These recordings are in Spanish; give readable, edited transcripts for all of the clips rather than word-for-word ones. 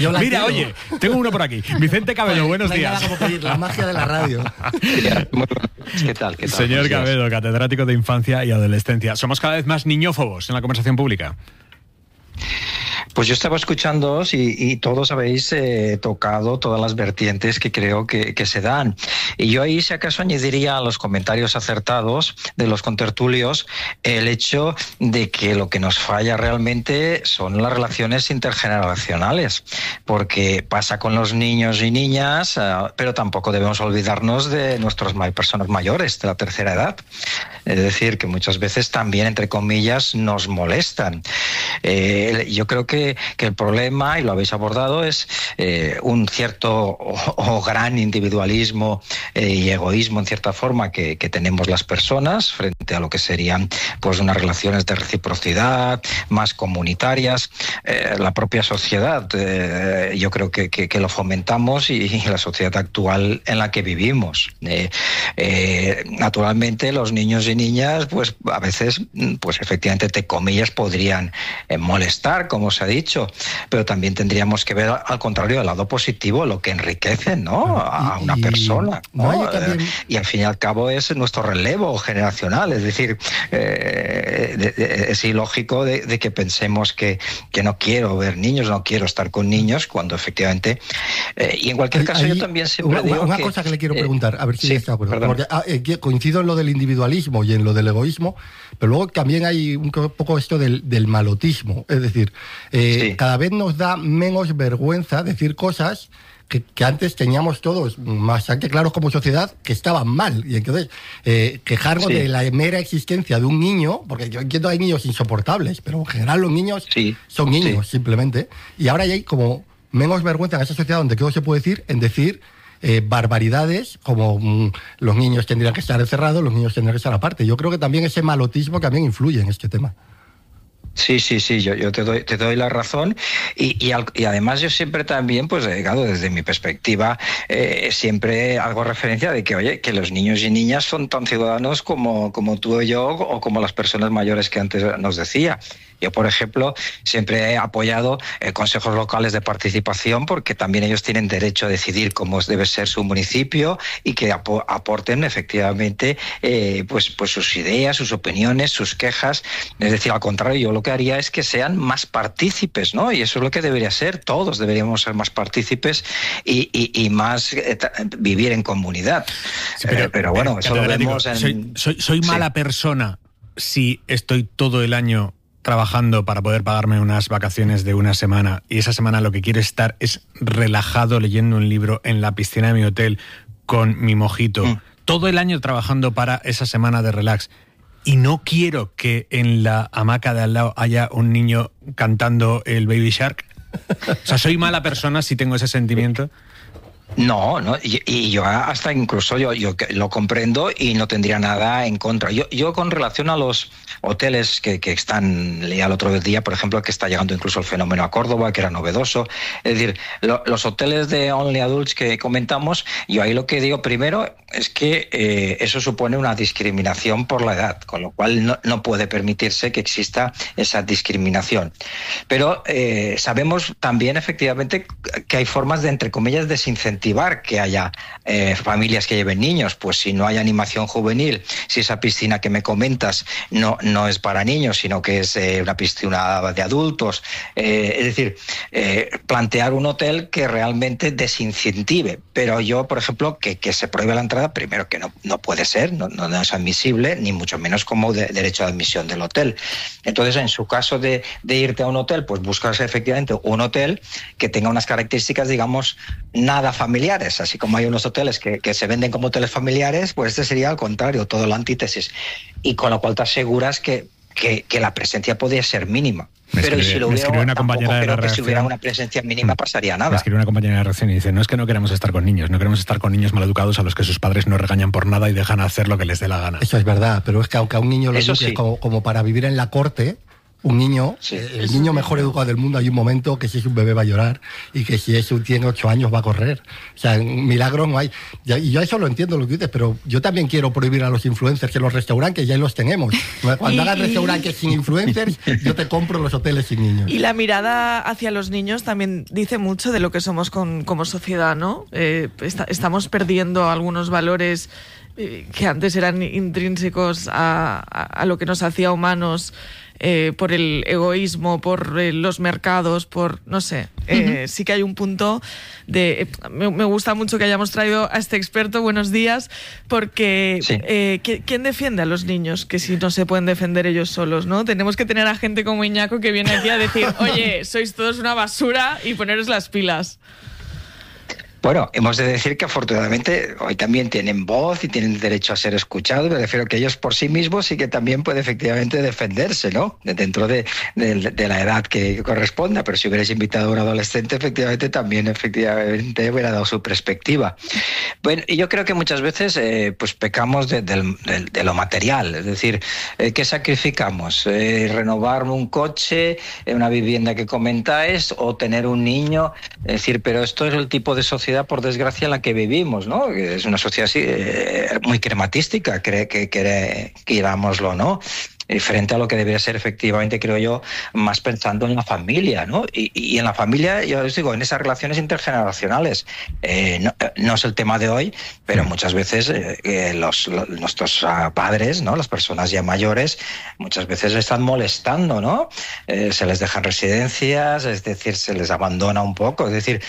Mira, oye, tengo uno por aquí. Vicente Cabello, buenos días. Nada como pedir la magia de la radio. ¿Qué tal? Señor Cabello, catedrático de infancia y adolescencia. Somos cada vez más niñófobos en la conversación pública. Pues yo estaba escuchándoos y todos habéis tocado todas las vertientes que creo que se dan. Y yo ahí, si acaso, añadiría a los comentarios acertados de los contertulios el hecho de que lo que nos falla realmente son las relaciones intergeneracionales, porque pasa con los niños y niñas, pero tampoco debemos olvidarnos de nuestras personas mayores, de la tercera edad. Es decir, que muchas veces también, entre comillas, nos molestan. Yo creo que el problema, y lo habéis abordado, es un cierto o gran individualismo y egoísmo, en cierta forma, que tenemos las personas frente a lo que serían pues unas relaciones de reciprocidad, más comunitarias. La propia sociedad, yo creo que lo fomentamos, y la sociedad actual en la que vivimos. Naturalmente, los niños y niñas, pues a veces, pues efectivamente, entre comillas, podrían molestar, como se ha dicho, pero también tendríamos que ver, al contrario, el lado positivo, lo que enriquece, ¿no?, a una persona, ¿no? Y al fin y al cabo es nuestro relevo generacional. Es decir, es ilógico de que pensemos que no quiero ver niños, no quiero estar con niños, cuando efectivamente, y en cualquier caso, yo también siempre digo una cosa que le quiero preguntar, a ver si está de acuerdo, porque coincido en lo del individualismo y en lo del egoísmo, pero luego también hay un poco esto del malotismo. Es decir, cada vez nos da menos vergüenza decir cosas que antes teníamos todos bastante claros como sociedad que estaban mal. Y entonces, quejarnos de la mera existencia de un niño, porque yo entiendo que hay niños insoportables, pero en general los niños son niños, simplemente. Y ahora ya hay como menos vergüenza en esa sociedad donde todo se puede decir, en decir barbaridades como los niños tendrían que estar encerrados, los niños tendrían que estar aparte. Yo creo que también ese malotismo también influye en este tema. Sí, yo te doy la razón, y además yo siempre también, pues claro, desde mi perspectiva, siempre hago referencia de que, oye, que los niños y niñas son tan ciudadanos como tú o yo, o como las personas mayores que antes nos decía. Yo, por ejemplo, siempre he apoyado consejos locales de participación, porque también ellos tienen derecho a decidir cómo debe ser su municipio, y que aporten efectivamente pues sus ideas, sus opiniones, sus quejas. Es decir, al contrario, yo lo que haría es que sean más partícipes, ¿no? Y eso es lo que debería ser. Todos deberíamos ser más partícipes y más vivir en comunidad. Sí, pero bueno, eso lo vemos en... Soy mala persona si estoy todo el año trabajando para poder pagarme unas vacaciones de una semana, y esa semana lo que quiero estar es relajado leyendo un libro en la piscina de mi hotel con mi mojito. Todo el año trabajando para esa semana de relax, y no quiero que en la hamaca de al lado haya un niño cantando el Baby Shark. O sea, soy mala persona si tengo ese sentimiento. No, y yo hasta incluso yo lo comprendo y no tendría nada en contra. Yo con relación a los hoteles que están, leía el otro día, por ejemplo, que está llegando incluso el fenómeno a Córdoba, que era novedoso. Es decir, los hoteles de Only Adults que comentamos, yo ahí lo que digo primero es que eso supone una discriminación por la edad, con lo cual no puede permitirse que exista esa discriminación. Pero sabemos también, efectivamente, que hay formas de, entre comillas, desincentivar que haya familias que lleven niños. Pues si no hay animación juvenil, si esa piscina que me comentas no es para niños, sino que es una piscina de adultos, es decir, plantear un hotel que realmente desincentive. Pero yo, por ejemplo, que se prohíbe la entrada, primero que no puede ser, no es admisible, ni mucho menos como derecho de admisión del hotel. Entonces, en su caso de irte a un hotel, pues buscas efectivamente un hotel que tenga unas características, digamos, nada familiares. Así como hay unos hoteles que se venden como hoteles familiares, pues este sería al contrario, todo la antítesis. Y con lo cual te aseguras que la presencia podría ser mínima. Pero si lo hubiera, una compañera de la redacción, si hubiera una presencia mínima pasaría nada. Me escribió una compañera de redacción y dice: no es que no queremos estar con niños, no queremos estar con niños maleducados a los que sus padres no regañan por nada y dejan hacer lo que les dé la gana. Eso es verdad, pero es que aunque a un niño lo eduques como para vivir en la corte, Un niño, el niño mejor educado del mundo, hay un momento que si es un bebé va a llorar y que si tiene 8 años va a correr. O sea, milagros no hay. Y yo eso lo entiendo lo que dices, pero yo también quiero prohibir a los influencers que los restaurantes ya los tenemos. Cuando hagan restaurantes sin influencers, yo te compro los hoteles sin niños. Y la mirada hacia los niños también dice mucho de lo que somos como sociedad, ¿no? Estamos perdiendo algunos valores que antes eran intrínsecos a lo que nos hacía humanos, por el egoísmo, por los mercados, por, no sé, sí que hay un punto de... Me gusta mucho que hayamos traído a este experto, buenos días, porque sí. ¿Quién defiende a los niños? Que si no se pueden defender ellos solos, ¿no? Tenemos que tener a gente como Iñaco que viene aquí a decir, oye, sois todos una basura y poneros las pilas. Bueno, hemos de decir que afortunadamente hoy también tienen voz y tienen derecho a ser escuchados. Me refiero que ellos por sí mismos sí que también pueden efectivamente defenderse, ¿no? Dentro de la edad que corresponda. Pero si hubierais invitado a un adolescente, efectivamente hubiera dado su perspectiva. Bueno, y yo creo que muchas veces pues pecamos de lo material. Es decir, ¿qué sacrificamos? ¿Renovar un coche, una vivienda que comentáis o tener un niño? Es decir, pero esto es el tipo de sociedad, por desgracia, en la que vivimos, ¿no? Es una sociedad así, muy crematística, querámoslo, ¿no? Frente a lo que debería ser efectivamente, creo yo, más pensando en la familia, ¿no? Y en la familia, yo les digo, en esas relaciones intergeneracionales. No es el tema de hoy, pero muchas veces nuestros padres, ¿no? Las personas ya mayores, muchas veces están molestando, ¿no? Se les dejan residencias, es decir, se les abandona un poco. Es decir,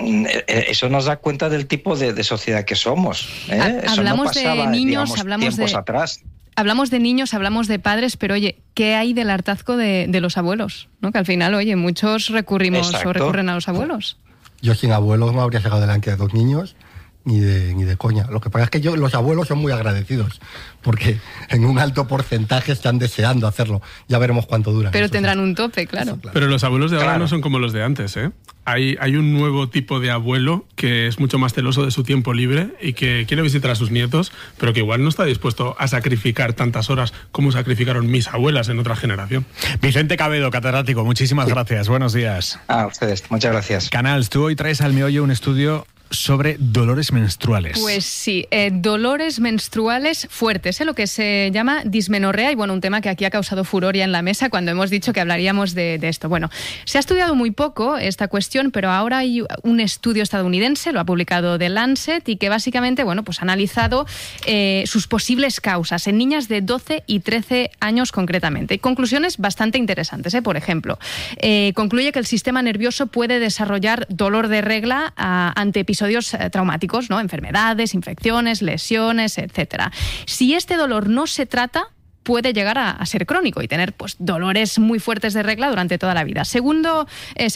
eso nos da cuenta del tipo de sociedad que somos. Eso hablamos no pasaba, de niños, digamos, hablamos tiempos atrás. Hablamos de niños, hablamos de padres, pero oye, ¿qué hay del hartazgo de los abuelos? ¿No? Que al final, oye, muchos recurrimos o recurren a los abuelos. Yo sin abuelos no habría llegado delante de 2 niños, ni de coña. Lo que pasa es que los abuelos son muy agradecidos, porque en un alto porcentaje están deseando hacerlo. Ya veremos cuánto dura. Pero tendrán un tope, claro. Pero los abuelos de ahora no son como los de antes, ¿eh? Hay un nuevo tipo de abuelo que es mucho más celoso de su tiempo libre y que quiere visitar a sus nietos, pero que igual no está dispuesto a sacrificar tantas horas como sacrificaron mis abuelas en otra generación. Vicente Cabedo, catedrático, muchísimas gracias. Buenos días. A ustedes, muchas gracias. Canals, tú hoy traes al meollo un estudio sobre dolores menstruales. Pues sí, dolores menstruales fuertes, lo que se llama dismenorrea, y bueno, un tema que aquí ha causado furor ya en la mesa cuando hemos dicho que hablaríamos de esto. Bueno, se ha estudiado muy poco esta cuestión, pero ahora hay un estudio estadounidense, lo ha publicado The Lancet, y que básicamente, bueno, pues ha analizado sus posibles causas en niñas de 12 y 13 años concretamente. Y conclusiones bastante interesantes, Por ejemplo, concluye que el sistema nervioso puede desarrollar dolor de regla ante episodios traumáticos, ¿no? Enfermedades, infecciones, lesiones, etcétera. Si este dolor no se trata, puede llegar a ser crónico y tener pues dolores muy fuertes de regla durante toda la vida. Segundo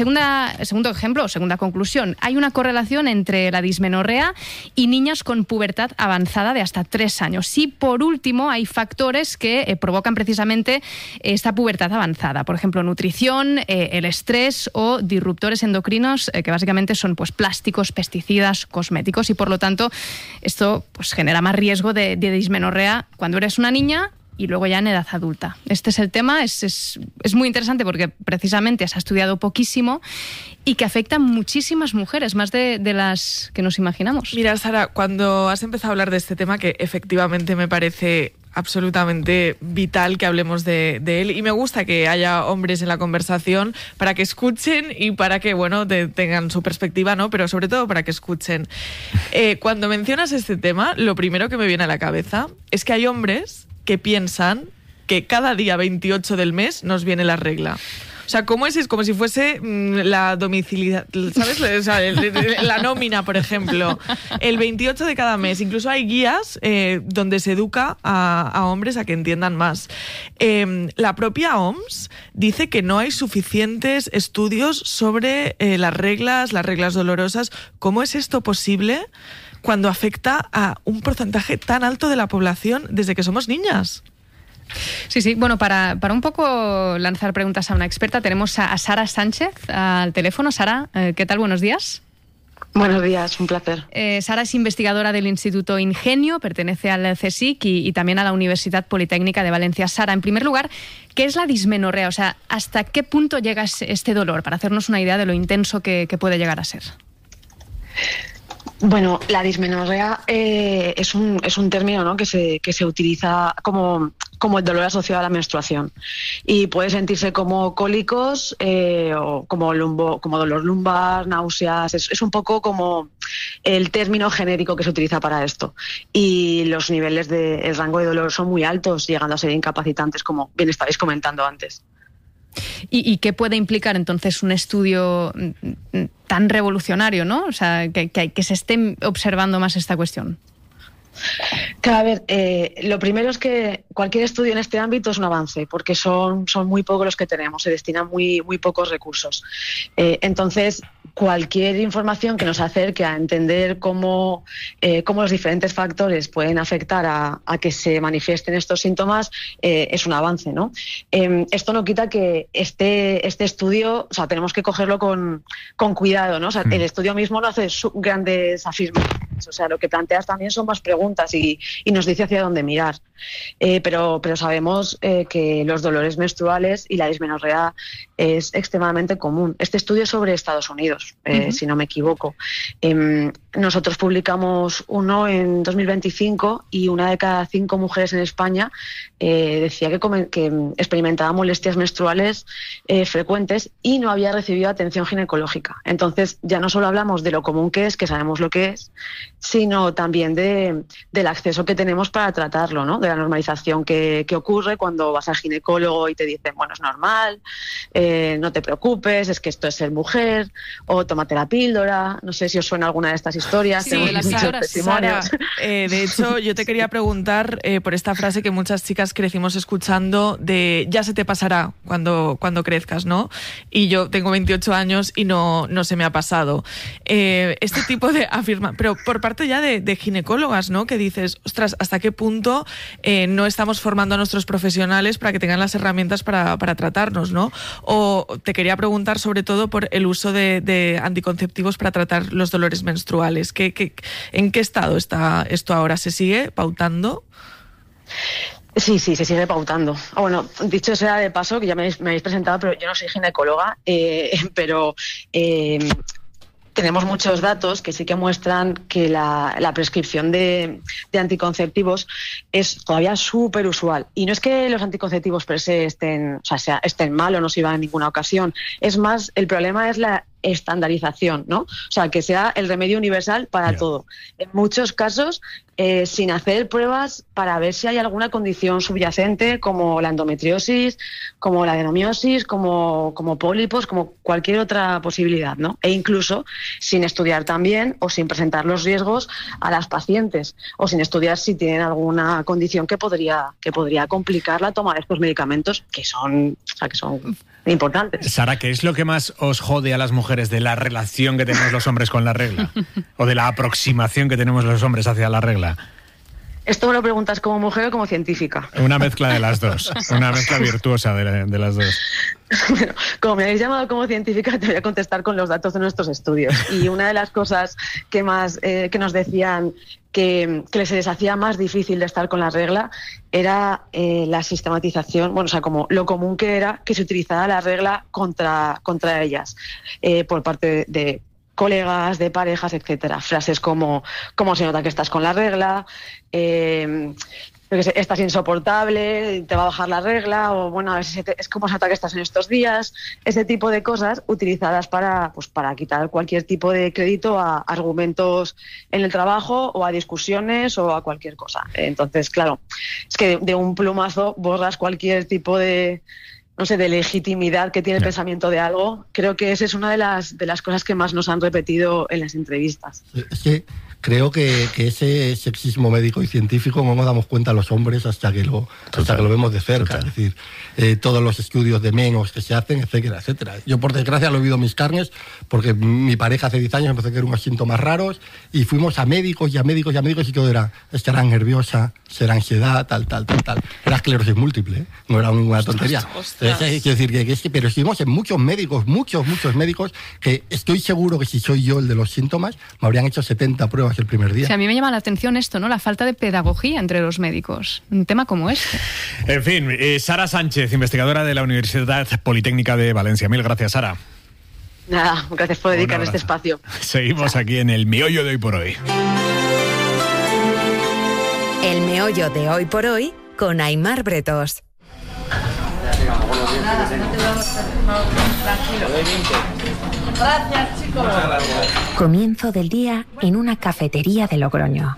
ejemplo, segunda conclusión, hay una correlación entre la dismenorrea y niñas con pubertad avanzada de hasta 3 años. Y por último, hay factores que provocan precisamente esta pubertad avanzada. Por ejemplo, nutrición, el estrés o disruptores endocrinos, que básicamente son pues plásticos, pesticidas, cosméticos, y por lo tanto esto pues genera más riesgo de dismenorrea cuando eres una niña y luego ya en edad adulta. Este es el tema, es muy interesante porque precisamente se ha estudiado poquísimo y que afecta a muchísimas mujeres, más de las que nos imaginamos. Mira, Sara, cuando has empezado a hablar de este tema, que efectivamente me parece absolutamente vital que hablemos de él, y me gusta que haya hombres en la conversación para que escuchen y para que, bueno, tengan su perspectiva, ¿no? Pero sobre todo para que escuchen. Cuando mencionas este tema, lo primero que me viene a la cabeza es que hay hombres que piensan que cada día 28 del mes nos viene la regla. O sea, ¿cómo es? Es como si fuese la domiciliación, ¿sabes? O sea, la nómina, por ejemplo. El 28 de cada mes. Incluso hay guías donde se educa a hombres a que entiendan más. La propia OMS dice que no hay suficientes estudios sobre las reglas dolorosas. ¿Cómo es esto posible cuando afecta a un porcentaje tan alto de la población desde que somos niñas? Sí. Bueno, para un poco lanzar preguntas a una experta, tenemos a Sara Sánchez al teléfono. Sara, ¿qué tal? Buenos días. Buenos días, un placer. Sara es investigadora del Instituto Ingenio, pertenece al CSIC y también a la Universidad Politécnica de Valencia. Sara, en primer lugar, ¿qué es la dismenorrea? O sea, ¿hasta qué punto llega este dolor? Para hacernos una idea de lo intenso que puede llegar a ser. Bueno, la dismenorrea es un término, ¿no?, que se utiliza como el dolor asociado a la menstruación, y puede sentirse como cólicos o como dolor lumbar, náuseas. Es un poco como el término genérico que se utiliza para esto, y los niveles el rango de dolor son muy altos, llegando a ser incapacitantes, como bien estabais comentando antes. ¿Y qué puede implicar entonces un estudio tan revolucionario, ¿no? O sea, que se esté observando más esta cuestión. Claro, a ver, lo primero es que cualquier estudio en este ámbito es un avance, porque son muy pocos los que tenemos, se destinan muy pocos recursos. Entonces, cualquier información que nos acerque a entender cómo los diferentes factores pueden afectar a que se manifiesten estos síntomas es un avance, ¿no? Esto no quita que este estudio, o sea, tenemos que cogerlo con cuidado, ¿no? O sea, el estudio mismo no hace grandes afirmaciones, o sea, lo que planteas también son más preguntas y nos dice hacia dónde mirar. Pero sabemos que los dolores menstruales y la dismenorrea es extremadamente común. Este estudio es sobre Estados Unidos, si no me equivoco. Nosotros publicamos uno en 2025 y 1 de cada 5 mujeres en España decía que experimentaba molestias menstruales frecuentes y no había recibido atención ginecológica. Entonces ya no solo hablamos de lo común que sabemos lo que es, sino también del acceso que tenemos para tratarlo, ¿no? De la normalización que ocurre cuando vas al ginecólogo y te dicen, bueno, es normal, no te preocupes, es que esto es ser mujer, o tómate la píldora. No sé si os suena alguna de estas historias. Sí, las testimonios. Sara, de hecho, yo te quería preguntar por esta frase que muchas chicas crecimos escuchando de ya se te pasará cuando crezcas, ¿no? Y yo tengo 28 años y no se me ha pasado. Este tipo de afirmación, pero por parte ya de ginecólogas, ¿no? Que dices, ostras, ¿hasta qué punto no estamos formando a nuestros profesionales para que tengan las herramientas para tratarnos, ¿no? O te quería preguntar sobre todo por el uso de anticonceptivos para tratar los dolores menstruales. ¿En qué estado está esto ahora? ¿Se sigue pautando? Sí, se sigue pautando. Bueno, dicho sea de paso, que ya me habéis presentado, pero yo no soy ginecóloga, pero tenemos muchos datos que sí que muestran que la prescripción de anticonceptivos es todavía súper usual. Y no es que los anticonceptivos per se estén mal o no sirvan en ninguna ocasión. Es más, el problema es la estandarización, ¿no? O sea, que sea el remedio universal para todo. En muchos casos, sin hacer pruebas para ver si hay alguna condición subyacente, como la endometriosis, como la adenomiosis, como pólipos, como cualquier otra posibilidad, ¿no? E incluso sin estudiar también o sin presentar los riesgos a las pacientes, o sin estudiar si tienen alguna condición que podría complicar la toma de estos medicamentos, que son importantes. Sara, ¿qué es lo que más os jode a las mujeres de la relación que tenemos los hombres con la regla? ¿O de la aproximación que tenemos los hombres hacia la regla? ¿Esto me lo preguntas como mujer o como científica? Una mezcla de las dos, una mezcla virtuosa de las dos. Bueno, como me habéis llamado como científica, te voy a contestar con los datos de nuestros estudios. Y una de las cosas que nos decían que se les hacía más difícil de estar con la regla era la sistematización, bueno, o sea, como lo común que era que se utilizara la regla contra ellas por parte de colegas, de parejas, etcétera. Frases como ¿cómo se nota que estás con la regla? Estás insoportable, te va a bajar la regla, o bueno, es como se nota que estás en estos días. Ese tipo de cosas utilizadas para quitar cualquier tipo de crédito a argumentos en el trabajo o a discusiones o a cualquier cosa. Entonces, claro, es que de un plumazo borras cualquier tipo de legitimidad que tiene el pensamiento de algo. Creo que esa es una de las cosas que más nos han repetido en las entrevistas. Es que creo que ese sexismo médico y científico no nos damos cuenta los hombres hasta que lo vemos de cerca. Total. Es decir, todos los estudios de menos que se hacen, etcétera, etcétera. Yo, por desgracia, lo he vivido en mis carnes, porque mi pareja hace 10 años empezó a tener unos síntomas raros y fuimos a médicos y todo era, estará nerviosa, será ansiedad, tal. Era esclerosis múltiple, no era ninguna tontería. Quiero decir pero estuvimos en muchos médicos que estoy seguro que si soy yo el de los síntomas, me habrían hecho 70 pruebas el primer día. Sí, a mí me llama la atención esto, ¿no? La falta de pedagogía entre los médicos. Un tema como este. En fin, Sara Sánchez, investigadora de la Universidad Politécnica de Valencia. Mil gracias, Sara. Nada, gracias por dedicarme este espacio. Seguimos aquí en el meollo de hoy por hoy. El meollo de hoy por hoy con Aimar Bretos. Gracias, chicos. Comienzo del día en una cafetería de Logroño.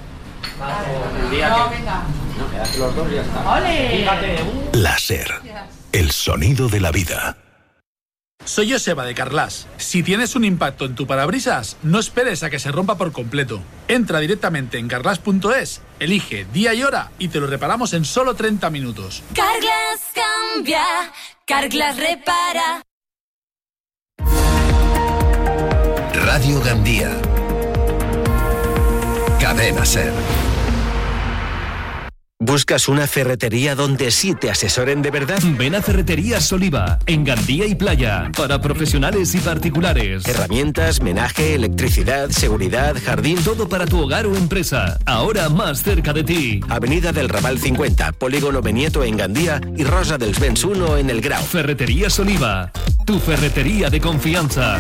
Láser, el sonido de la vida. Soy Joseba de Carglass. Si tienes un impacto en tu parabrisas, no esperes a que se rompa por completo. Entra directamente en carglass.es, elige día y hora y te lo reparamos en solo 30 minutos. Carglass cambia, Carglass repara. Radio Gandía. Cadena SER. ¿Buscas una ferretería donde sí te asesoren de verdad? Ven a Ferreterías Oliva, en Gandía y Playa, para profesionales y particulares. Herramientas, menaje, electricidad, seguridad, jardín. Todo para tu hogar o empresa, ahora más cerca de ti. Avenida del Raval 50, Polígono Benieto en Gandía y Rosa dels Vents 1 en El Grau. Ferreterías Oliva, tu ferretería de confianza.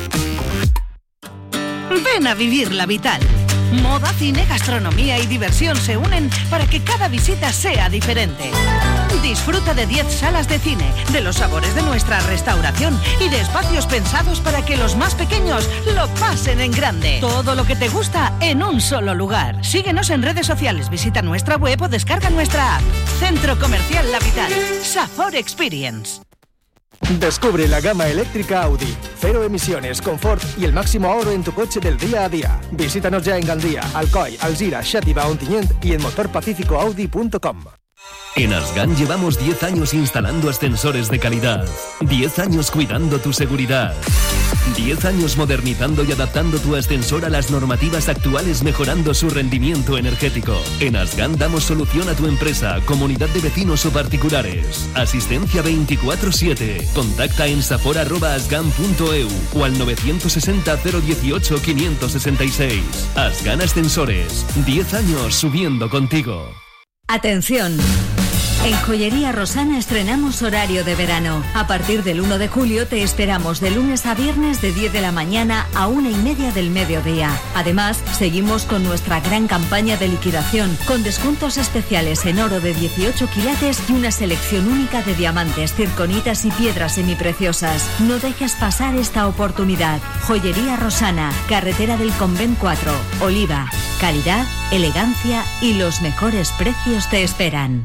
Ven a vivir la Vital. Moda, cine, gastronomía y diversión se unen para que cada visita sea diferente. Disfruta de 10 salas de cine, de los sabores de nuestra restauración y de espacios pensados para que los más pequeños lo pasen en grande. Todo lo que te gusta en un solo lugar. Síguenos en redes sociales, visita nuestra web o descarga nuestra app. Centro Comercial La Vital. Safor Experience. Descubre la gama eléctrica Audi. Cero emisiones, confort y el máximo ahorro en tu coche del día a día. Visítanos ya en Gandía, Alcoy, Alzira, Xàtiva, Ontinyent y en motorpacificoaudi.com. En Asgan llevamos 10 años instalando ascensores de calidad, 10 años cuidando tu seguridad, 10 años modernizando y adaptando tu ascensor a las normativas actuales, mejorando su rendimiento energético. En Asgan damos solución a tu empresa, comunidad de vecinos o particulares. Asistencia 24/7. Contacta en safor@asgan.eu o al 960 018 566. Asgan Ascensores, 10 años subiendo contigo. Atención. En Joyería Rosana estrenamos horario de verano. A partir del 1 de julio te esperamos de lunes a viernes de 10 de la mañana a 1:30 del mediodía. Además, seguimos con nuestra gran campaña de liquidación, con descuentos especiales en oro de 18 quilates y una selección única de diamantes, circonitas y piedras semipreciosas. No dejes pasar esta oportunidad. Joyería Rosana, carretera del Convent 4, Oliva. Calidad, elegancia y los mejores precios te esperan.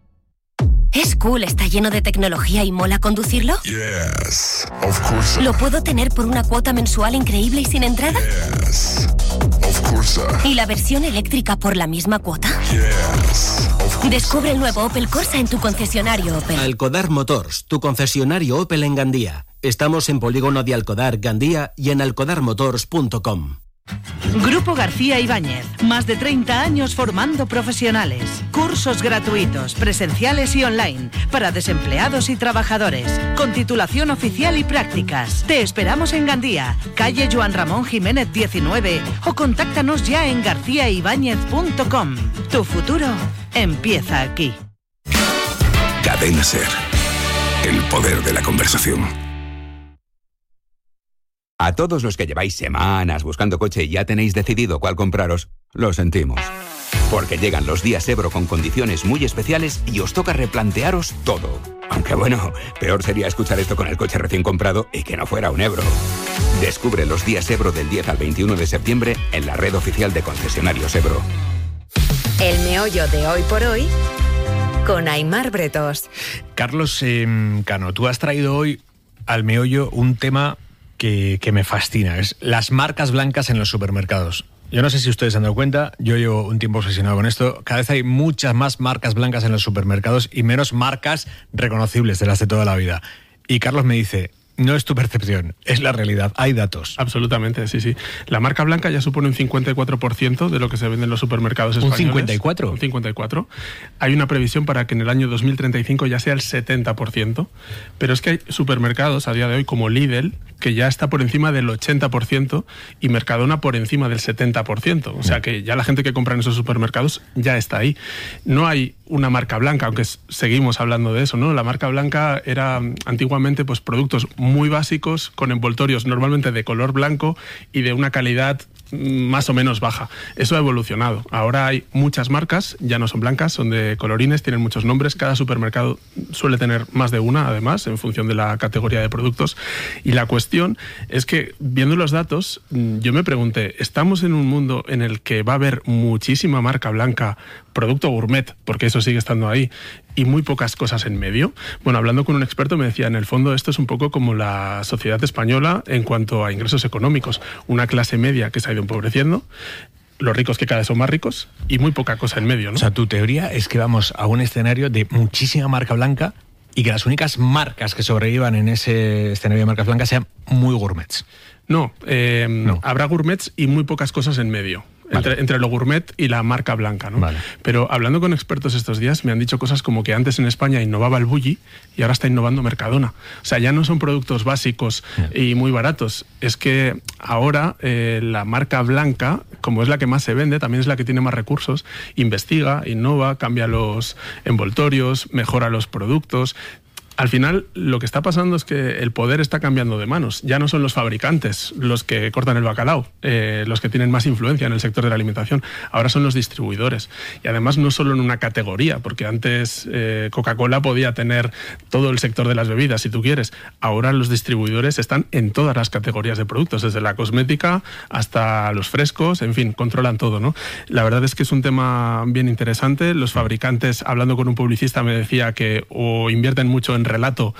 ¿Es cool? ¿Está lleno de tecnología y mola conducirlo? Yes, of course. ¿Lo puedo tener por una cuota mensual increíble y sin entrada? Yes, of course. ¿Y la versión eléctrica por la misma cuota? Yes, of course. Descubre el nuevo Opel Corsa en tu concesionario Opel. Alcodar Motors, tu concesionario Opel en Gandía. Estamos en Polígono de Alcodar, Gandía y en alcodarmotors.com. Grupo García Ibáñez, más de 30 años formando profesionales. Cursos gratuitos, presenciales y online, para desempleados y trabajadores, con titulación oficial y prácticas. Te esperamos en Gandía, calle Joan Ramón Jiménez 19 o contáctanos ya en garcíaibáñez.com. Tu futuro empieza aquí. Cadena SER, el poder de la conversación. A todos los que lleváis semanas buscando coche y ya tenéis decidido cuál compraros, lo sentimos. Porque llegan los días Ebro con condiciones muy especiales y os toca replantearos todo. Aunque bueno, peor sería escuchar esto con el coche recién comprado y que no fuera un Ebro. Descubre los días Ebro del 10 al 21 de septiembre en la red oficial de concesionarios Ebro. El meollo de hoy por hoy con Aimar Bretos. Carlos Cano, tú has traído hoy al meollo un tema que me fascina, es las marcas blancas en los supermercados. Yo no sé si ustedes se han dado cuenta, yo llevo un tiempo obsesionado con esto. Cada vez hay muchas más marcas blancas en los supermercados y menos marcas reconocibles de las de toda la vida. Y Carlos me dice, no es tu percepción, es la realidad, hay datos. Absolutamente, sí. La marca blanca ya supone un 54% de lo que se vende en los supermercados españoles. ¿Un 54%? Un 54%. Hay una previsión para que en el año 2035 ya sea el 70%. Pero es que hay supermercados a día de hoy como Lidl, que ya está por encima del 80%, y Mercadona por encima del 70%. O sea que ya la gente que compra en esos supermercados ya está ahí. No hay una marca blanca, aunque seguimos hablando de eso, ¿no? La marca blanca era antiguamente pues productos muy básicos, con envoltorios normalmente de color blanco y de una calidad más o menos baja. Eso ha evolucionado. Ahora hay muchas marcas, ya no son blancas, son de colorines, tienen muchos nombres. Cada supermercado suele tener más de una, además, en función de la categoría de productos. Y la cuestión es que, viendo los datos, yo me pregunté, ¿estamos en un mundo en el que va a haber muchísima marca blanca, producto gourmet, porque eso sigue estando ahí, y muy pocas cosas en medio? Bueno, hablando con un experto me decía, en el fondo esto es un poco como la sociedad española en cuanto a ingresos económicos. Una clase media que se ha ido empobreciendo, los ricos que cada vez son más ricos y muy poca cosa en medio, ¿no? O sea, tu teoría es que vamos a un escenario de muchísima marca blanca y que las únicas marcas que sobrevivan en ese escenario de marcas blancas sean muy gourmets. No, habrá gourmets y muy pocas cosas en medio. Vale. Entre lo gourmet y la marca blanca, ¿no? Vale. Pero hablando con expertos estos días me han dicho cosas como que antes en España innovaba el Bulli y ahora está innovando Mercadona. O sea, ya no son productos básicos y muy baratos. Es que ahora la marca blanca, como es la que más se vende, también es la que tiene más recursos, investiga, innova, cambia los envoltorios, mejora los productos. Al final, lo que está pasando es que el poder está cambiando de manos. Ya no son los fabricantes los que cortan el bacalao, los que tienen más influencia en el sector de la alimentación. Ahora son los distribuidores. Y además no solo en una categoría, porque antes Coca-Cola podía tener todo el sector de las bebidas, si tú quieres. Ahora los distribuidores están en todas las categorías de productos, desde la cosmética hasta los frescos, en fin, controlan todo, ¿no? La verdad es que es un tema bien interesante. Los fabricantes, hablando con un publicista, me decía que o invierten mucho en relato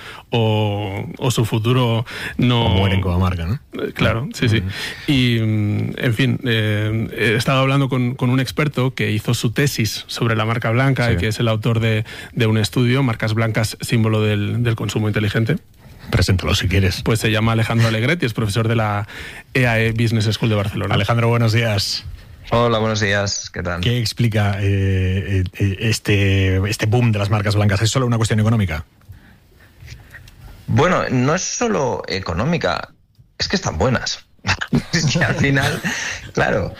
o su futuro no... O mueren como marca, ¿no? Claro, sí. Y, en fin, he estado hablando con un experto que hizo su tesis sobre la marca blanca y que es el autor de un estudio, Marcas Blancas, símbolo del consumo inteligente. Preséntalo si quieres. Pues se llama Alejandro Alegret y es profesor de la EAE Business School de Barcelona. Alejandro, buenos días. Hola, buenos días. ¿Qué tal? ¿Qué explica este boom de las marcas blancas? ¿Es solo una cuestión económica? Bueno, no es solo económica, es que están buenas. Es que al final, claro,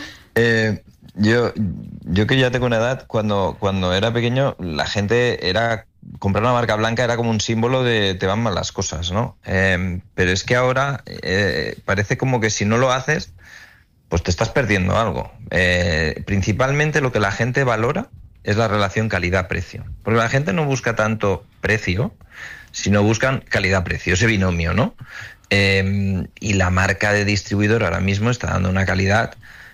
yo que ya tengo una edad, cuando era pequeño, la gente comprar una marca blanca era como un símbolo de te van mal las cosas, ¿no? Pero es que ahora parece como que si no lo haces, pues te estás perdiendo algo. Principalmente lo que la gente valora es la relación calidad-precio. Porque la gente no busca tanto precio, sino buscan calidad-precio, ese binomio, ¿no? Y la marca de distribuidor ahora mismo está dando una calidad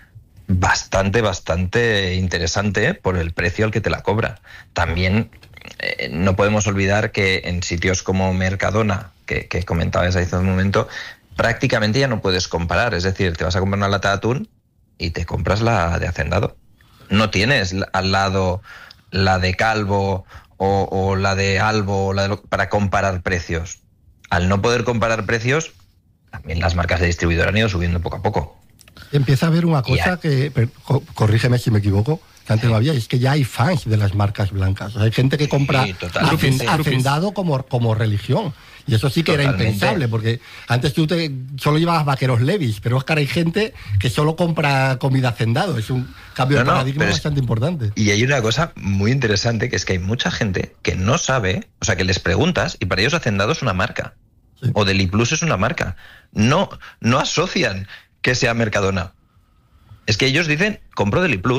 bastante interesante por el precio al que te la cobra. También no podemos olvidar que en sitios como Mercadona, que comentabas hace un momento, prácticamente ya no puedes comparar. Es decir, te vas a comprar una lata de atún y te compras la de Hacendado. No tienes al lado la de Calvo o la de Albo para comparar precios. Al no poder comparar precios, también las marcas de distribuidor han ido subiendo poco a poco. Empieza a haber una cosa que, corrígeme si me equivoco, que antes no había, y es que ya hay fans de las marcas blancas. O sea, hay gente que compra Hacendado como religión. Y eso sí que era impensable, porque antes tú solo llevabas vaqueros Levis, pero es que ahora hay gente que solo compra comida Hacendado. Es un cambio de paradigma bastante importante. Y hay una cosa muy interesante, que es que hay mucha gente que no sabe, o sea, que les preguntas, y para ellos Hacendado es una marca. Sí. O Deliplus es una marca. No asocian que sea Mercadona. Es que ellos dicen, compro Deliplus,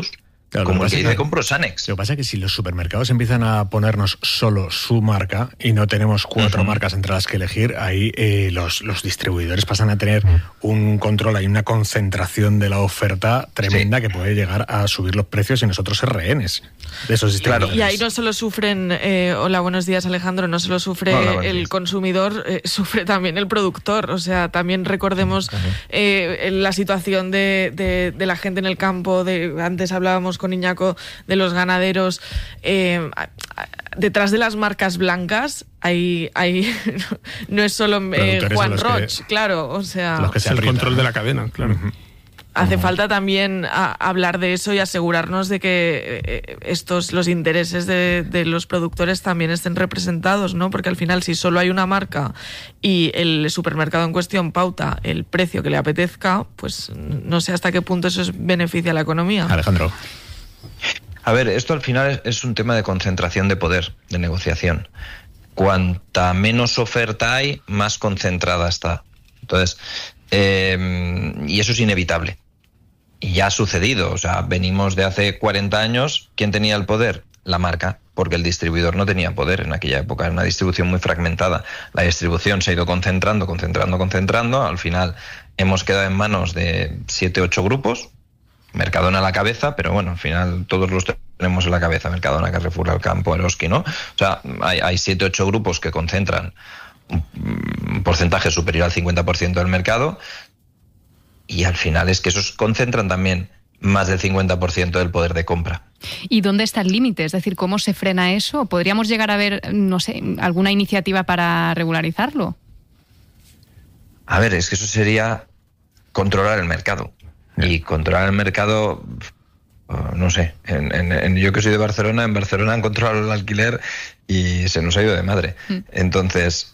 Claro, como el que dice compro Sanex. Lo que pasa es que si los supermercados empiezan a ponernos solo su marca y no tenemos 4 marcas entre las que elegir, ahí los distribuidores pasan a tener un control, hay una concentración de la oferta tremenda que puede llegar a subir los precios y nosotros ser rehenes de esos distribuidores. Y ahí no solo sufren, hola, buenos días Alejandro, no solo sufre el consumidor, sufre también el productor. O sea, también recordemos la situación de la gente en el campo, antes hablábamos con Iñaco de los ganaderos. Detrás de las marcas blancas hay no es solo Juan Roch, claro, o sea, es el control de la cadena, claro. Hace falta también hablar de eso y asegurarnos de que los intereses de los productores también estén representados, ¿no? Porque al final, si solo hay una marca y el supermercado en cuestión pauta el precio que le apetezca, pues no sé hasta qué punto eso beneficia a la economía. Alejandro. A ver, esto al final es un tema de concentración de poder, de negociación. Cuanta menos oferta hay, más concentrada está. Entonces, y eso es inevitable. Y ya ha sucedido, o sea, venimos de hace 40 años, ¿quién tenía el poder? La marca, porque el distribuidor no tenía poder en aquella época, era una distribución muy fragmentada. La distribución se ha ido concentrando, al final hemos quedado en manos de 7, 8 grupos, Mercadona a la cabeza, pero bueno, al final todos los tenemos en la cabeza, Mercadona, Carrefour, Alcampo, Eroski, ¿no? O sea, hay 7, 8 grupos que concentran un porcentaje superior al 50% del mercado. Y al final es que esos concentran también más del 50% del poder de compra. ¿Y dónde está el límite? Es decir, ¿cómo se frena eso? ¿Podríamos llegar a ver, no sé, alguna iniciativa para regularizarlo? A ver, es que eso sería controlar el mercado. Y controlar el mercado, no sé, yo que soy de Barcelona, en Barcelona han controlado el alquiler y se nos ha ido de madre. Entonces,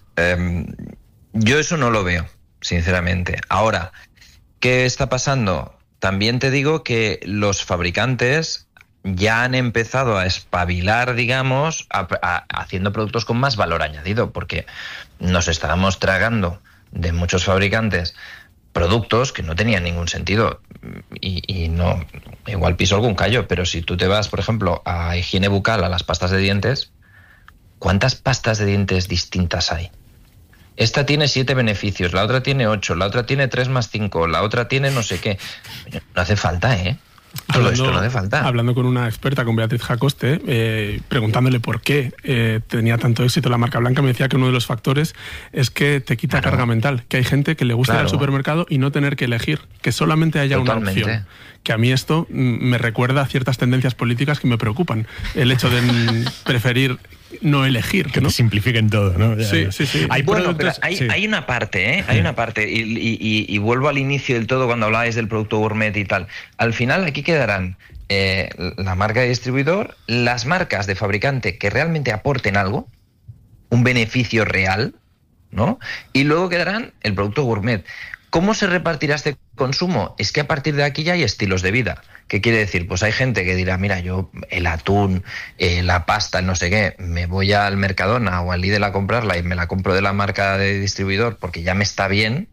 yo eso no lo veo, sinceramente. Ahora, ¿qué está pasando? También te digo que los fabricantes ya han empezado a espabilar, digamos, haciendo productos con más valor añadido, porque nos estábamos tragando de muchos fabricantes productos que no tenían ningún sentido. Y no, igual piso algún callo, pero si tú te vas, por ejemplo, a higiene bucal, a las pastas de dientes, ¿cuántas pastas de dientes distintas hay? Esta tiene 7 beneficios, la otra tiene 8, la otra tiene 3 más 5, la otra tiene no sé qué. No hace falta, ¿eh? Todo esto no hace falta. Hablando con una experta, con Beatriz Jacoste, preguntándole por qué tenía tanto éxito la marca blanca, me decía que uno de los factores es que te quita carga mental, que hay gente que le gusta ir al supermercado y no tener que elegir, que solamente haya una opción. Que a mí esto me recuerda a ciertas tendencias políticas que me preocupan. El hecho de preferir no elegir. Que te simplifiquen todo, ¿no? Sí. Hay una parte, ¿eh? Hay una parte, y vuelvo al inicio del todo cuando hablabais del producto gourmet y tal. Al final aquí quedarán la marca de distribuidor, las marcas de fabricante que realmente aporten algo, un beneficio real, ¿no? Y luego quedarán el producto gourmet. ¿Cómo se repartirá este consumo? Es que a partir de aquí ya hay estilos de vida. ¿Qué quiere decir? Pues hay gente que dirá, mira, yo el atún, la pasta, no sé qué, me voy al Mercadona o al Lidl a comprarla y me la compro de la marca de distribuidor porque ya me está bien,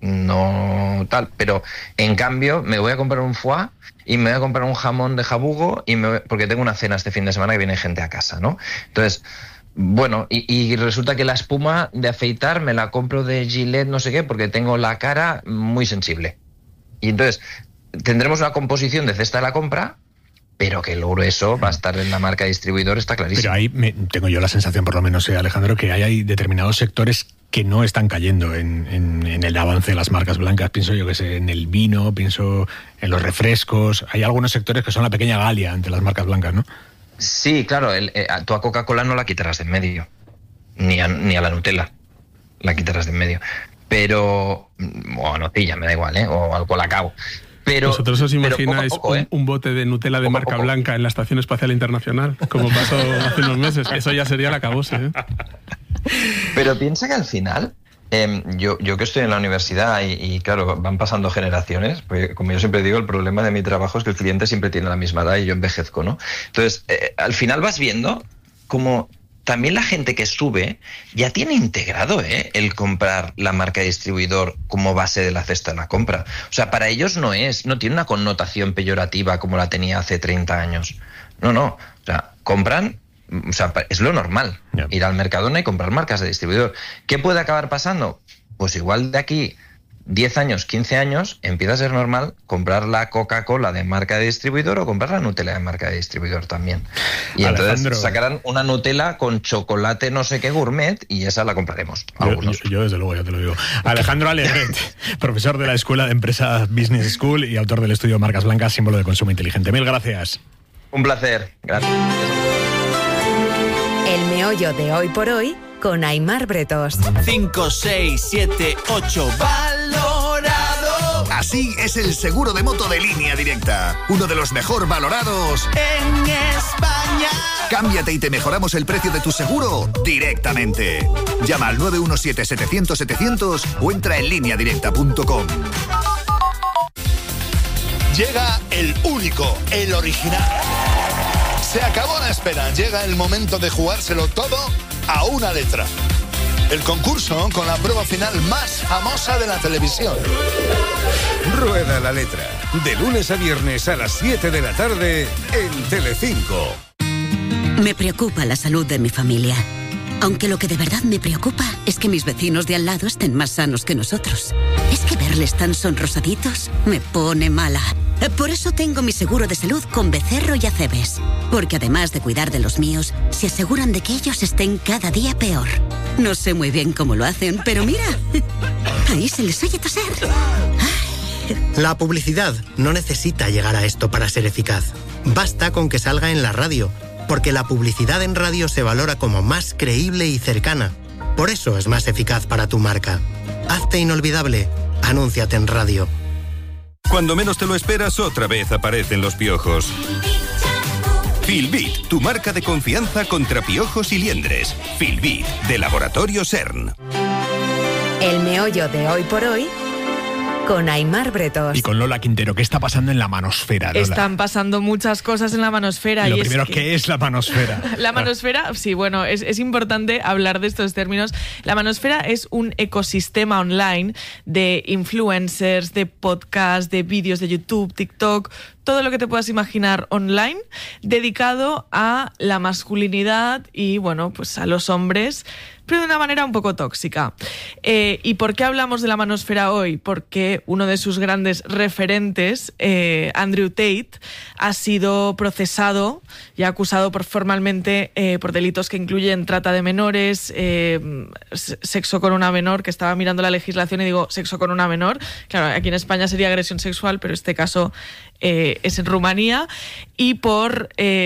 no tal. Pero en cambio me voy a comprar un foie y me voy a comprar un jamón de jabugo porque tengo una cena este fin de semana que viene gente a casa, ¿no? Entonces, bueno, y resulta que la espuma de afeitar me la compro de Gillette no sé qué porque tengo la cara muy sensible. Y entonces tendremos una composición de cesta de la compra, pero que el grueso va a estar en la marca distribuidor, está clarísimo. Pero ahí tengo yo la sensación, por lo menos, Alejandro, que hay determinados sectores que no están cayendo en el avance de las marcas blancas. Pienso yo que sé, en el vino, pienso en los refrescos. Hay algunos sectores que son la pequeña Galia ante las marcas blancas, ¿no? Sí, claro, tú a Coca-Cola no la quitarás de en medio, ni a la Nutella la quitarás de en medio, pero, o a Nocilla, me da igual, o al Colacao. Pero, ¿vosotros os imagináis poco, un bote de Nutella de marca blanca en la Estación Espacial Internacional, como pasó hace unos meses? Eso ya sería la acabose, ¿eh? Pero piensa que al final, yo que estoy en la universidad y claro, van pasando generaciones, porque como yo siempre digo, el problema de mi trabajo es que el cliente siempre tiene la misma edad y yo envejezco, ¿no? Entonces, al final vas viendo cómo también la gente que sube ya tiene integrado el comprar la marca de distribuidor como base de la cesta de la compra. O sea, para ellos no tiene una connotación peyorativa como la tenía hace 30 años. No. O sea, compran, o sea, es lo normal, ir al Mercadona y comprar marcas de distribuidor. ¿Qué puede acabar pasando? Pues igual de aquí 10 años, 15 años, empieza a ser normal comprar la Coca-Cola de marca de distribuidor o comprar la Nutella de marca de distribuidor también. Y entonces sacarán una Nutella con chocolate no sé qué gourmet y esa la compraremos. Yo desde luego, ya te lo digo. Alejandro Alegret, profesor de la Escuela de Empresa Business School y autor del estudio Marcas Blancas, símbolo de consumo inteligente. Mil gracias. Un placer. Gracias. El meollo de hoy por hoy con Aimar Bretos. 5, 6, 7, 8. ¡Valorado! Así es el seguro de moto de Línea Directa. Uno de los mejor valorados en España. Cámbiate y te mejoramos el precio de tu seguro directamente. Llama al 917-700-700 o entra en lineadirecta.com. Llega el único, el original. Se acabó la espera. Llega el momento de jugárselo todo a una letra. El concurso con la prueba final más famosa de la televisión. Rueda la letra. De lunes a viernes a las 7 de la tarde en Telecinco. Me preocupa la salud de mi familia. Aunque lo que de verdad me preocupa es que mis vecinos de al lado estén más sanos que nosotros. Es que verles tan sonrosaditos me pone mala. Por eso tengo mi seguro de salud con Becerro y Acebes. Porque además de cuidar de los míos, se aseguran de que ellos estén cada día peor. No sé muy bien cómo lo hacen, pero mira, ahí se les oye toser. La publicidad no necesita llegar a esto para ser eficaz. Basta con que salga en la radio, porque la publicidad en radio se valora como más creíble y cercana. Por eso es más eficaz para tu marca. Hazte inolvidable. Anúnciate en radio. Cuando menos te lo esperas, otra vez aparecen los piojos. Filbit, tu marca de confianza contra piojos y liendres. Filbit, de Laboratorio CERN. El meollo de hoy por hoy con Aimar Bretos. Y con Lola Quintero. ¿Qué está pasando en la manosfera, Lola? Están pasando muchas cosas en la manosfera. Lo primero, ¿qué es la manosfera? La manosfera, sí, bueno, es importante hablar de estos términos. La manosfera es un ecosistema online de influencers, de podcasts, de vídeos de YouTube, TikTok, todo lo que te puedas imaginar online, dedicado a la masculinidad y, bueno, pues a los hombres, pero de una manera un poco tóxica. ¿Y por qué hablamos de la manosfera hoy? Porque uno de sus grandes referentes, Andrew Tate, ha sido procesado y acusado formalmente por delitos que incluyen trata de menores, sexo con una menor, que estaba mirando la legislación y digo, sexo con una menor. Claro, aquí en España sería agresión sexual, pero este caso es en Rumanía, y por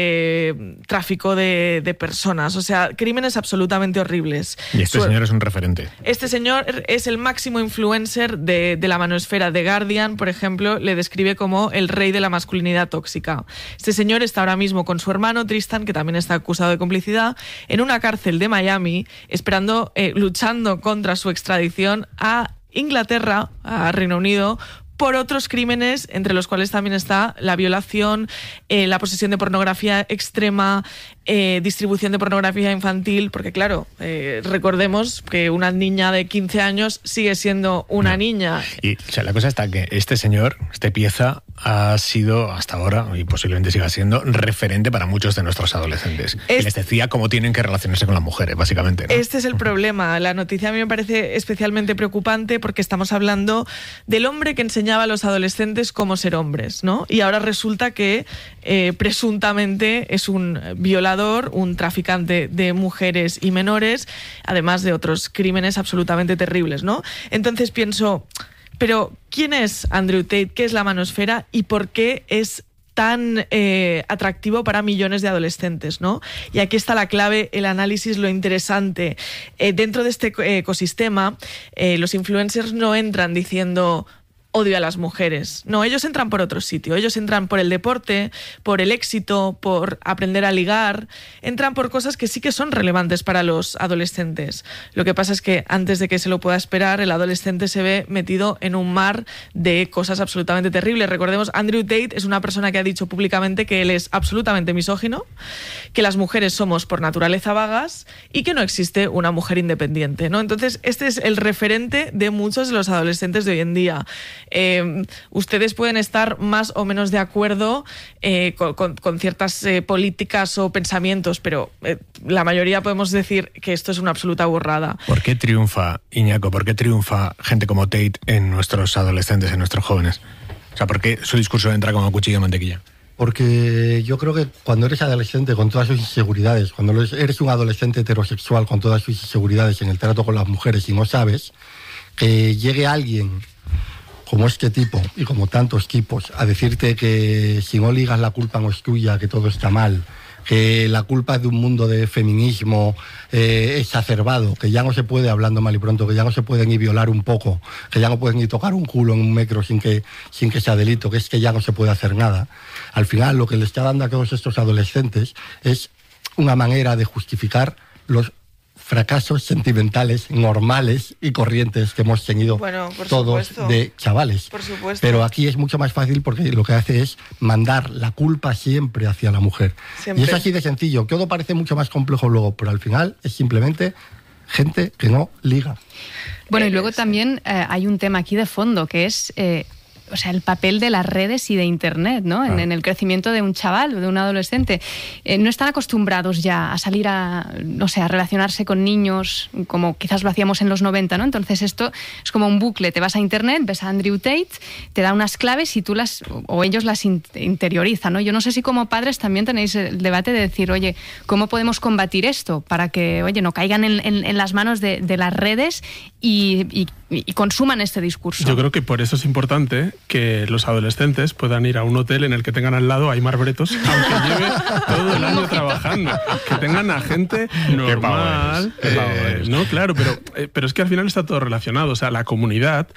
tráfico de personas. O sea, crímenes absolutamente horribles. Y este señor es un referente. Este señor es el máximo influencer de la manosfera. The Guardian, por ejemplo, le describe como el rey de la masculinidad tóxica. Este señor está ahora mismo con su hermano Tristan, que también está acusado de complicidad, en una cárcel de Miami, esperando, luchando contra su extradición a Inglaterra, a Reino Unido, por otros crímenes, entre los cuales también está la violación, la posesión de pornografía extrema, distribución de pornografía infantil, porque claro, recordemos que una niña de 15 años sigue siendo una niña. Y o sea, la cosa está que este señor, este pieza, ha sido hasta ahora, y posiblemente siga siendo, referente para muchos de nuestros adolescentes. Y les decía cómo tienen que relacionarse con las mujeres, básicamente, ¿no? Este es el problema. La noticia a mí me parece especialmente preocupante porque estamos hablando del hombre que enseñaba a los adolescentes cómo ser hombres, ¿no? Y ahora resulta que presuntamente es un violador, un traficante de mujeres y menores, además de otros crímenes absolutamente terribles, ¿no? Entonces pienso, pero ¿quién es Andrew Tate? ¿Qué es la manosfera? ¿Y por qué es tan atractivo para millones de adolescentes, ¿no? Y aquí está la clave, el análisis, lo interesante. Dentro de este ecosistema, los influencers no entran diciendo: odio a las mujeres. No, ellos entran por otro sitio. Ellos entran por el deporte, por el éxito, por aprender a ligar. Entran por cosas que sí que son relevantes para los adolescentes. Lo que pasa es que antes de que se lo pueda esperar, el adolescente se ve metido en un mar de cosas absolutamente terribles. Recordemos, Andrew Tate es una persona que ha dicho públicamente que él es absolutamente misógino, que las mujeres somos por naturaleza vagas y que no existe una mujer independiente, ¿no? Entonces, este es el referente de muchos de los adolescentes de hoy en día. Ustedes pueden estar más o menos de acuerdo con ciertas políticas o pensamientos, pero la mayoría podemos decir que esto es una absoluta burrada. ¿Por qué triunfa, Iñaco, por qué triunfa gente como Tate en nuestros adolescentes, en nuestros jóvenes? O sea, ¿por qué su discurso entra como cuchillo de mantequilla? Porque yo creo que cuando eres adolescente con todas sus inseguridades, cuando eres un adolescente heterosexual con todas sus inseguridades en el trato con las mujeres y no sabes, que llegue alguien como este tipo y como tantos tipos a decirte que si no ligas la culpa no es tuya, que todo está mal, que la culpa es de un mundo de feminismo exacerbado, que ya no se puede, hablando mal y pronto, que ya no se puede ni violar un poco, que ya no puedes ni tocar un culo en un metro sin que sea delito, que es que ya no se puede hacer nada. Al final lo que le está dando a todos estos adolescentes es una manera de justificar los fracasos sentimentales normales y corrientes que hemos tenido todos supuesto. De chavales. Por supuesto. Pero aquí es mucho más fácil porque lo que hace es mandar la culpa siempre hacia la mujer. Siempre. Y es así de sencillo. Todo parece mucho más complejo luego, pero al final es simplemente gente que no liga. Bueno, y luego también hay un tema aquí de fondo que es... o sea, el papel de las redes y de Internet, ¿no? En el crecimiento de un chaval o de un adolescente. No están acostumbrados ya a salir a relacionarse con niños como quizás lo hacíamos en los 90, ¿no? Entonces esto es como un bucle. Te vas a Internet, ves a Andrew Tate, te da unas claves y tú ellos las interiorizan, ¿no? Yo no sé si como padres también tenéis el debate de decir, oye, ¿cómo podemos combatir esto? Para que, oye, no caigan en las manos de las redes y consuman este discurso. Yo creo que por eso es importante que los adolescentes puedan ir a un hotel en el que tengan al lado a Aimar Bretos, aunque lleve todo el año trabajando. Que tengan a gente normal. No, claro, pero es que al final está todo relacionado. O sea, la comunidad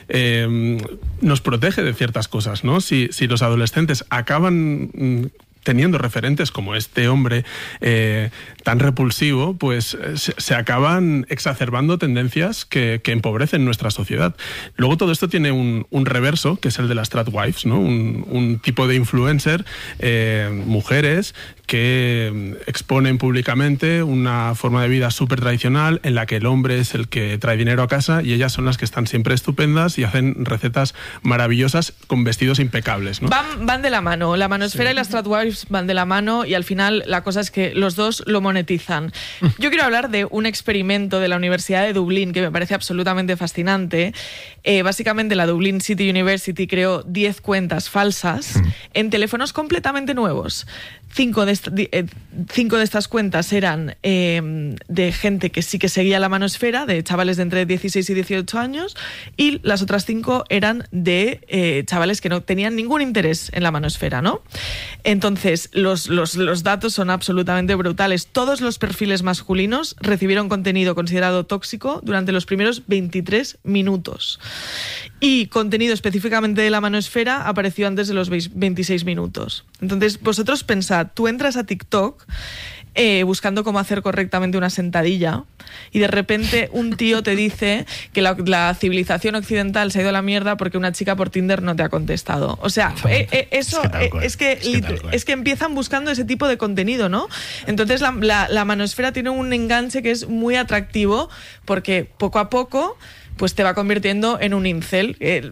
nos protege de ciertas cosas, ¿no? Si los adolescentes acaban teniendo referentes como este hombre tan repulsivo, pues se acaban exacerbando tendencias que empobrecen nuestra sociedad. Luego todo esto tiene un reverso, que es el de las tradwives, ¿no? Un tipo de influencer, mujeres que exponen públicamente una forma de vida súper tradicional en la que el hombre es el que trae dinero a casa y ellas son las que están siempre estupendas y hacen recetas maravillosas con vestidos impecables, ¿no? Van de la mano. La manosfera y las tradwives van de la mano y al final la cosa es que los dos lo monetizan. Yo quiero hablar de un experimento de la Universidad de Dublín que me parece absolutamente fascinante. Básicamente la Dublin City University creó 10 cuentas falsas en teléfonos completamente nuevos. 5 de estas cuentas eran de gente que sí que seguía la manosfera, de chavales de entre 16 y 18 años, y las otras 5 eran de chavales que no tenían ningún interés en la manosfera, ¿no? Entonces, los datos son absolutamente brutales. Todos los perfiles masculinos recibieron contenido considerado tóxico durante los primeros 23 minutos. Y contenido específicamente de la manosfera apareció antes de los 26 minutos. Entonces, vosotros pensad, tú entras a TikTok buscando cómo hacer correctamente una sentadilla y de repente un tío te dice que la civilización occidental se ha ido a la mierda porque una chica por Tinder no te ha contestado. O sea, eso es que empiezan buscando ese tipo de contenido, ¿no? Entonces la manosfera tiene un enganche que es muy atractivo porque poco a poco pues te va convirtiendo en un incel.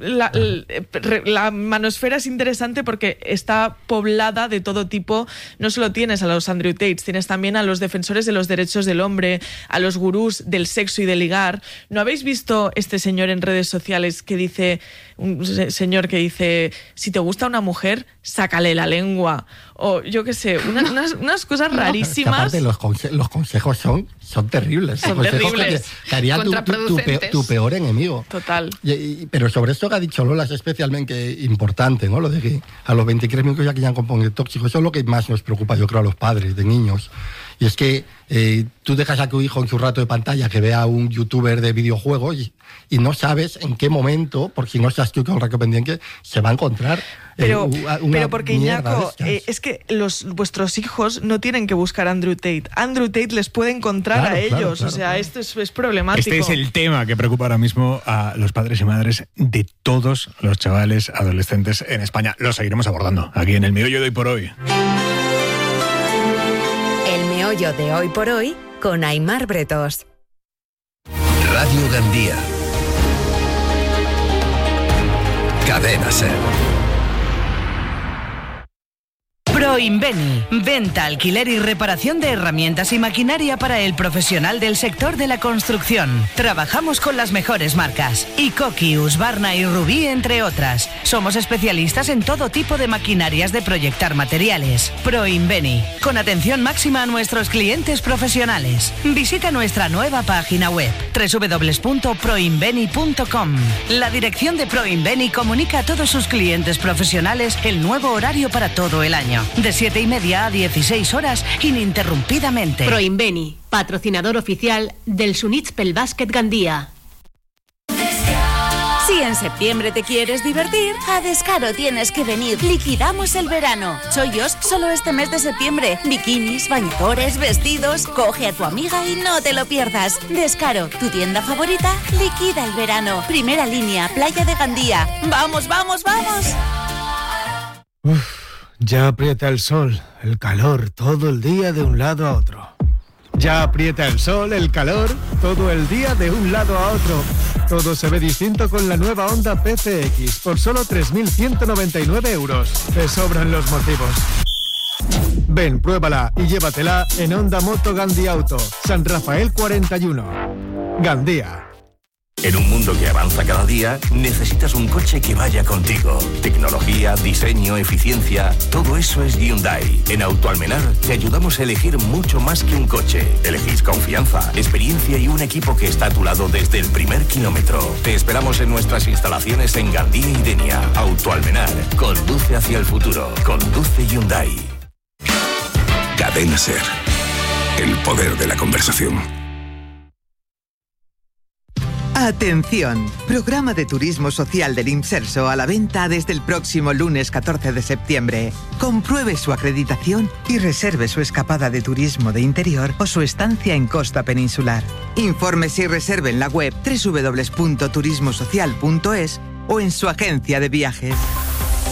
La manosfera es interesante porque está poblada de todo tipo. No solo tienes a los Andrew Tates, tienes también a los defensores de los derechos del hombre, a los gurús del sexo y del ligar. ¿No habéis visto este señor en redes sociales que dice, un señor que dice, si te gusta una mujer, sácale la lengua? O yo qué sé, unas cosas rarísimas. Aparte, los consejos son terribles. Son terribles. Que haría tu peor enemigo. Total. Pero sobre esto que ha dicho Lola es especialmente importante, ¿no? Lo de que a los 23 minutos ya que ya componen tóxico. Eso es lo que más nos preocupa, yo creo, a los padres de niños. Y es que tú dejas a tu hijo en su rato de pantalla que vea un youtuber de videojuegos y no sabes en qué momento, porque si no estás tú con pendiente, se va a encontrar. Pero porque, Iñaco, es que vuestros hijos no tienen que buscar a Andrew Tate. Andrew Tate les puede encontrar a ellos. Claro, o sea, esto es problemático. Este es el tema que preocupa ahora mismo a los padres y madres de todos los chavales adolescentes en España. Lo seguiremos abordando aquí en El Meollo de Hoy por Hoy. El Meollo de Hoy por Hoy con Aimar Bretos. Radio Gandía. Cadena SER. Proinveni, venta, alquiler y reparación de herramientas y maquinaria para el profesional del sector de la construcción. Trabajamos con las mejores marcas, Ikoki, Husqvarna y Rubí, entre otras. Somos especialistas en todo tipo de maquinarias de proyectar materiales. Proinveni, con atención máxima a nuestros clientes profesionales. Visita nuestra nueva página web, www.proinveni.com. La dirección de Proinveni comunica a todos sus clientes profesionales el nuevo horario para todo el año. De 7:30 a 16 horas, ininterrumpidamente. Proinveni, patrocinador oficial del Sunitspel Basket Gandía. Si en septiembre te quieres divertir, a Descaro tienes que venir. Liquidamos el verano. Chollos solo este mes de septiembre. Bikinis, bañadores, vestidos. Coge a tu amiga y no te lo pierdas. Descaro, tu tienda favorita, liquida el verano. Primera línea, Playa de Gandía. ¡Vamos, vamos, vamos! Ya aprieta el sol, el calor, todo el día de un lado a otro. Ya aprieta el sol, el calor, todo el día de un lado a otro. Todo se ve distinto con la nueva Honda PCX por solo 3.199 euros. Te sobran los motivos. Ven, pruébala y llévatela en Honda Moto Gandía Auto, San Rafael 41. Gandía. En un mundo que avanza cada día, necesitas un coche que vaya contigo. Tecnología, diseño, eficiencia, todo eso es Hyundai. En Autoalmenar te ayudamos a elegir mucho más que un coche. Elegís confianza, experiencia y un equipo que está a tu lado desde el primer kilómetro. Te esperamos en nuestras instalaciones en Gandía y Denia. Autoalmenar, conduce hacia el futuro. Conduce Hyundai. Cadena SER. El poder de la conversación. Atención, programa de turismo social del Imserso a la venta desde el próximo lunes 14 de septiembre. Compruebe su acreditación y reserve su escapada de turismo de interior o su estancia en costa peninsular. Infórmese y reserve en la web www.turismosocial.es o en su agencia de viajes.